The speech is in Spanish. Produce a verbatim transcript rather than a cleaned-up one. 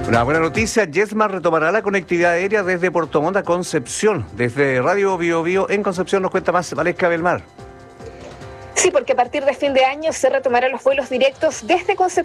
Una buena noticia, Yesmar retomará la conectividad aérea desde Puerto Montt a Concepción. Desde Radio Bio Bio en Concepción nos cuenta más Valesca Belmar. Sí, porque a partir de fin de año se retomarán los vuelos directos desde Concepción